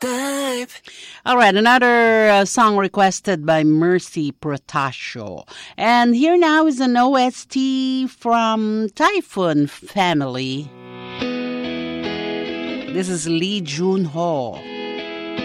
All right, another song requested by Mercy Protasio. And here now is an OST from Typhoon Family. This is Lee Jun-ho.